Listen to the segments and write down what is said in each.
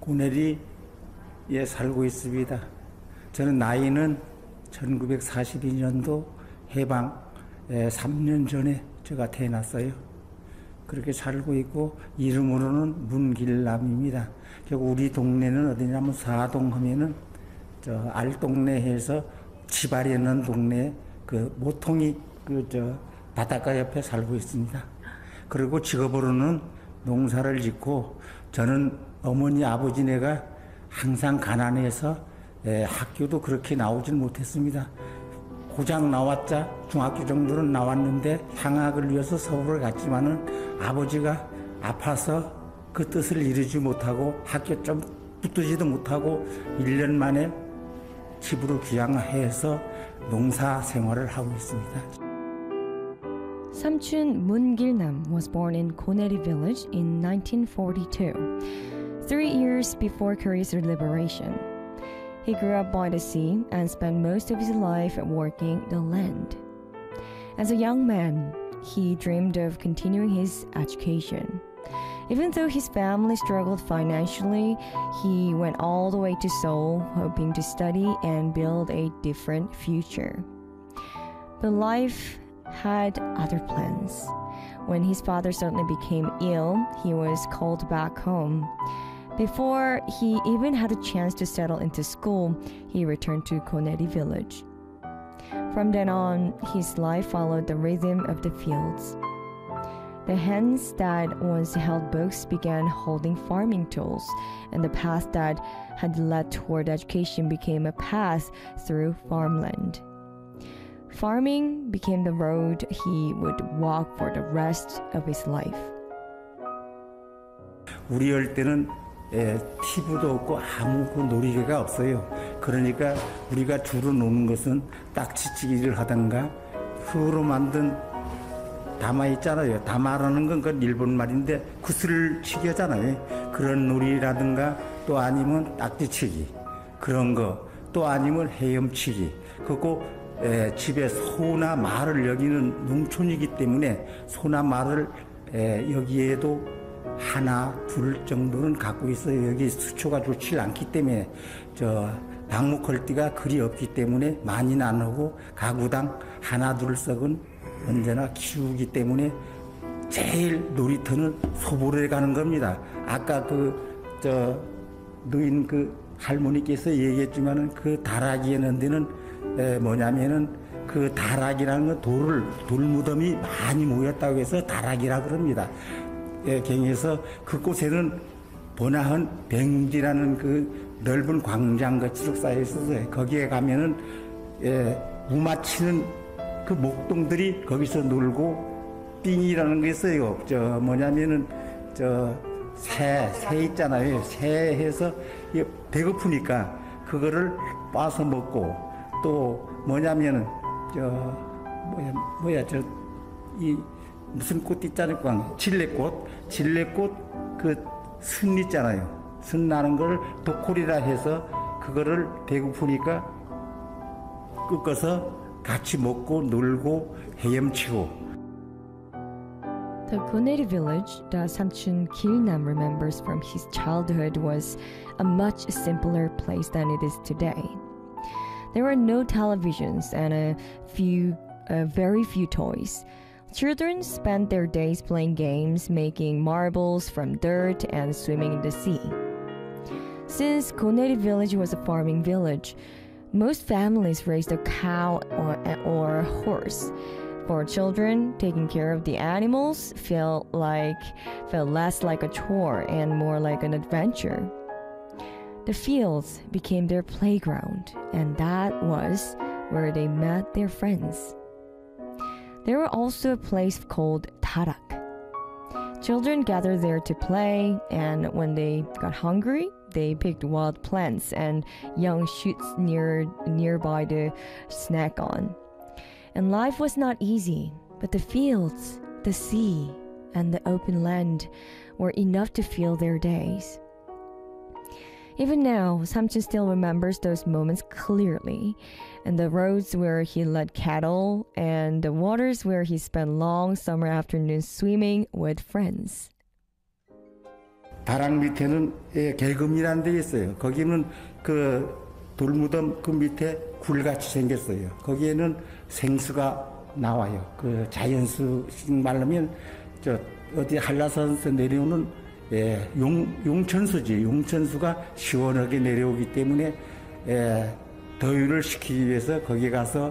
고내리에 살고 있습니다. 저는 나이는 1942년도 해방 3년 전에 제가 태어났어요. 그렇게 살고 있고 이름으로는 문길남입니다. 우리 동네는 어디냐면 사동 하면은 저 알동네에서 지발이는 동네 그 모퉁이 바닷가 옆에 살고 있습니다. 그리고 직업으로는 농사를 짓고 저는 어머니 아버지네가 항상 가난해서 학교도 그렇게 나오질 못했습니다. 고작 나왔자 중학교 정도는 나왔는데 향학을 위해서 서울을 갔지만은 아버지가 아파서 그 뜻을 이루지 못하고 학교 좀 붙들지도 못하고 1년 만에 집으로 귀향해서 농사 생활을 하고 있습니다. Samchun Moongilnam was born in Koneri village in 1942, 3 years before Korea's liberation. He grew up by the sea and spent most of his life working the land. As a young man, he dreamed of continuing his education. Even though his family struggled financially, he went all the way to Seoul, hoping to study and build a different future. But life had other plans. When his father suddenly became ill, he was called back home. Before he even had a chance to settle into school, he returned to Koneri village. From then on, his life followed the rhythm of the fields. The hands that once held books began holding farming tools, and the path that had led toward education became a path through farmland. Farming became the road he would walk for the rest of his life. 우리 할 때는 TV도 없고 아무 그 놀이개가 없어요. 그러니까 우리가 주로 노는 것은 딱지치기를 하던가 흙으로 만든 다마 있잖아요. 다마라는 건 그 일본 말인데 구슬치기 하잖아요. 그런 놀이라든가 또 아니면 딱지치기 그런 거 또 아니면 헤엄치기 그리고 집에 소나 말을 여기는 농촌이기 때문에 소나 말을 여기에도 하나 둘 정도는 갖고 있어요. 여기 수초가 좋지 않기 때문에 방목헐띠가 그리 없기 때문에 많이는 안 하고 가구당 하나 둘 석은 언제나 키우기 때문에 제일 놀이터는 소보로에 가는 겁니다. 아까 노인 할머니께서 얘기했지만은 그 다락이에 넣은 데는 뭐냐면은 그 다락이라는 건 돌무덤이 많이 모였다고 해서 다락이라 그럽니다. 경에서 그곳에는 번화한 병지라는 그 넓은 광장같이 쌓여 있어서 거기에 가면은 우마치는 그 목동들이 거기서 놀고 띵이라는 게 있어요. 뭐냐면은 새 있잖아요. 새 해서 배고프니까 그거를 빻아서 먹고 또 뭐냐면은 이 무슨 꽃 있잖아요. 질레꽃 그 순 있잖아요. 순 나는 걸 도콜이라 해서 그거를 배고프니까 꺾어서 같이 먹고 놀고 헤엄치고. The Koneri village that Samchun Kilnam remembers from his childhood was a much simpler place than it is today. There were no televisions and very few toys. Children spent their days playing games, making marbles from dirt, and swimming in the sea. Since Koneri village was a farming village, most families raised a cow or a horse. For children, taking care of the animals felt less like a chore and more like an adventure. The fields became their playground, and that was where they met their friends. There was also a place called Tarak. Children gathered there to play, and when they got hungry, they picked wild plants and young shoots nearby to snack on. And life was not easy, but the fields, the sea, and the open land were enough to fill their days. Even now, Samchun still remembers those moments clearly, and the roads where he led cattle, and the waters where he spent long summer afternoons swimming with friends. 다락 밑에는 개금이라는 데 있어요. 거기는 그 돌무덤 그 밑에 굴같이 생겼어요. 거기에는 생수가 나와요. 그 자연수 말하면 저 어디 한라산에서 내려오는 용천수지. 용천수가 시원하게 내려오기 때문에 더위를 식히기 위해서 거기 가서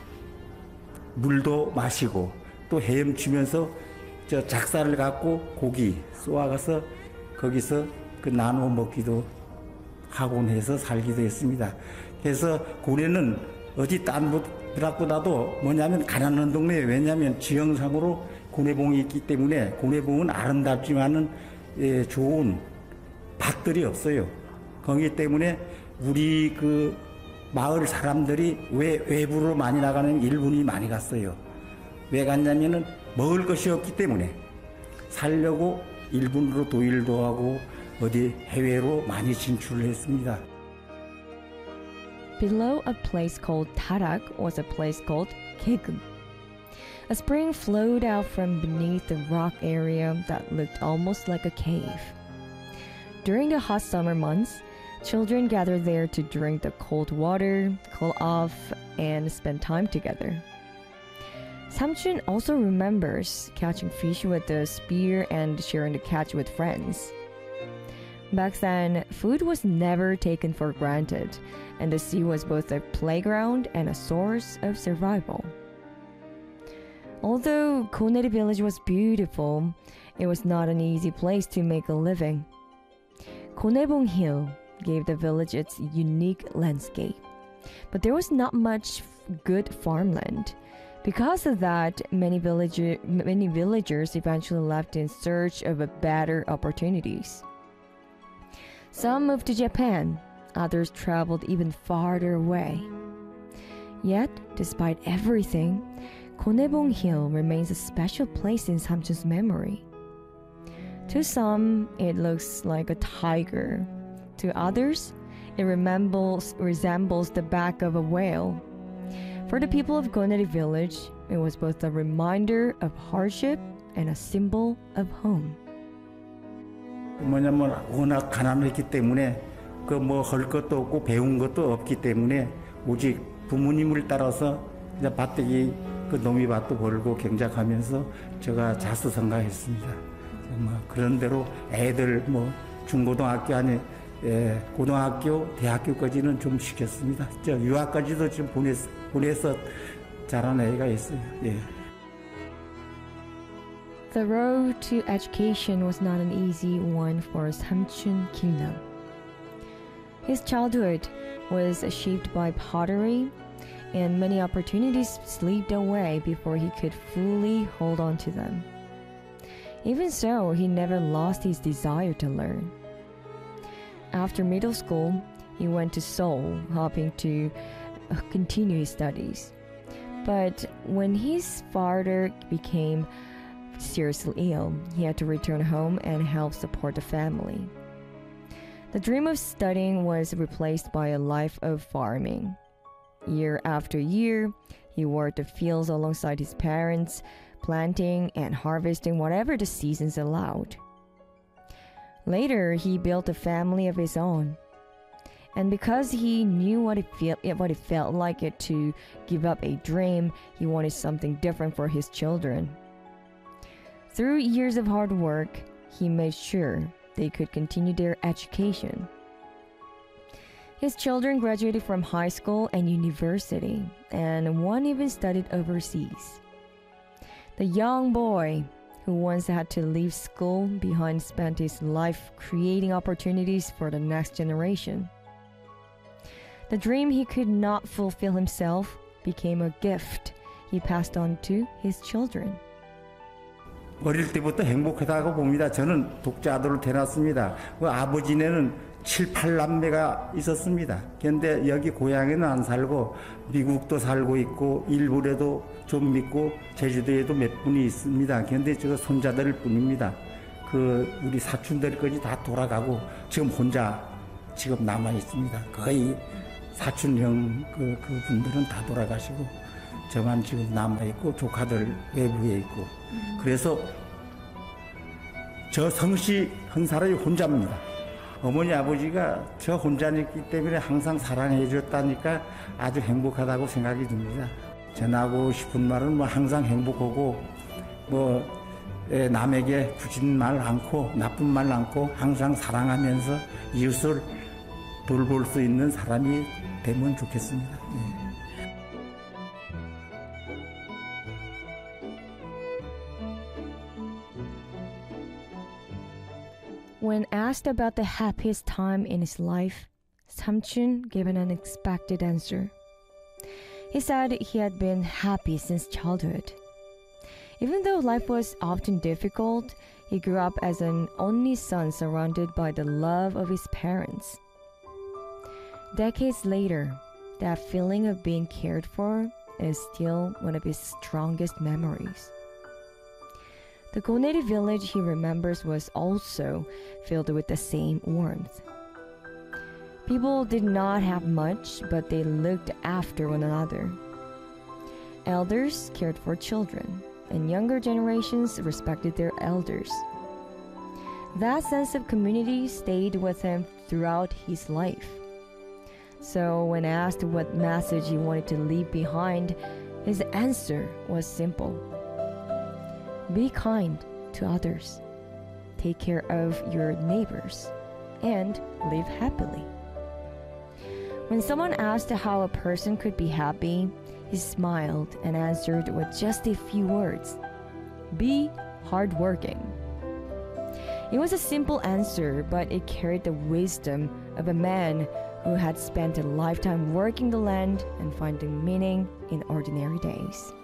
물도 마시고 또 헤엄치면서 저 작사를 갖고 고기 쏘아가서 거기서 그 나누어 먹기도 하곤 해서 살기도 했습니다. 그래서 고래는 어디 딴 곳보다도 뭐냐면 가난한 동네에 왜냐하면 지형상으로 고래봉이 있기 때문에 고래봉은 아름답지만은 좋은 밭들이 없어요. 거기 때문에 우리 그 마을 사람들이 왜 외부로 많이 나가는 일본이 많이 갔어요. 왜 갔냐면은 먹을 것이 없기 때문에 살려고 일본으로 도일도 하고 어디 해외로 많이 진출을 했습니다. Below a place called Tarak was a place called Kegum. A spring flowed out from beneath the rock area that looked almost like a cave. During the hot summer months, children gathered there to drink the cold water, cool off, and spend time together. Samchun also remembers catching fish with a spear and sharing the catch with friends. Back then, food was never taken for granted, and the sea was both a playground and a source of survival. Although Koneri village was beautiful, it was not an easy place to make a living. Konebong Hill gave the village its unique landscape, but there was not much good farmland. Because of that, many villagers eventually left in search of better opportunities. Some moved to Japan, others traveled even farther away. Yet, despite everything, Konebong Hill remains a special place in Samchun's memory. To some, it looks like a tiger. To others, it resembles the back of a whale. For the people of Koneri village, it was both a reminder of hardship and a symbol of home. 뭐냐면 워낙 가난했기 때문에 그 뭐 할 것도 없고 배운 것도 없기 때문에 오직 부모님을 따라서 이제 밭대기 그 노미밭도 벌고 경작하면서 제가 자수성가했습니다. 뭐 그런 대로 애들 뭐 중고등학교 아니 고등학교 대학교까지는 좀 시켰습니다. 저 유학까지도 좀 보내서 자란 애가 있어요. 예. The road to education was not an easy one for Samchun Kilnam. His childhood was shaped by pottery, and many opportunities slipped away before he could fully hold on to them. Even so, he never lost his desire to learn. After middle school, he went to Seoul, hoping to continue his studies. But when his father became seriously ill, he had to return home and help support the family. The dream of studying was replaced by a life of farming. Year after year, he worked the fields alongside his parents, planting and harvesting whatever the seasons allowed. Later, he built a family of his own. And because he knew what it felt like it to give up a dream, he wanted something different for his children. Through years of hard work, he made sure they could continue their education. His children graduated from high school and university, and one even studied overseas. The young boy who once had to leave school behind spent his life creating opportunities for the next generation. The dream he could not fulfill himself became a gift he passed on to his children. 어릴 때부터 행복하다고 봅니다. 저는 독자 아들로 태어났습니다. 그 아버지네는 7, 8남매가 있었습니다. 그런데 여기 고향에는 안 살고 미국도 살고 있고 일본에도 좀 있고 제주도에도 몇 분이 있습니다. 그런데 저 손자들 뿐입니다. 그 우리 사촌들까지 다 돌아가고 지금 혼자 지금 남아 있습니다. 거의 사촌형 그 분들은 다 돌아가시고 저만 지금 남아 있고 조카들 외부에 있고 그래서 저 성씨 흥사람이 혼자입니다. 어머니 아버지가 저 혼자였기 때문에 항상 사랑해 줬다니까 아주 행복하다고 생각이 듭니다. 전하고 싶은 말은 뭐 항상 행복하고 남에게 굳은 말 않고 나쁜 말 않고 항상 사랑하면서 이웃을 돌볼 수 있는 사람이 되면 좋겠습니다. 네. When asked about the happiest time in his life, Samchun gave an unexpected answer. He said he had been happy since childhood. Even though life was often difficult, he grew up as an only son surrounded by the love of his parents. Decades later, that feeling of being cared for is still one of his strongest memories. The Goneri village he remembers was also filled with the same warmth. People did not have much, but they looked after one another. Elders cared for children, and younger generations respected their elders. That sense of community stayed with him throughout his life. So when asked what message he wanted to leave behind, his answer was simple. Be kind to others, take care of your neighbors, and live happily. When someone asked how a person could be happy, he smiled and answered with just a few words: be hardworking. It was a simple answer, but it carried the wisdom of a man who had spent a lifetime working the land and finding meaning in ordinary days.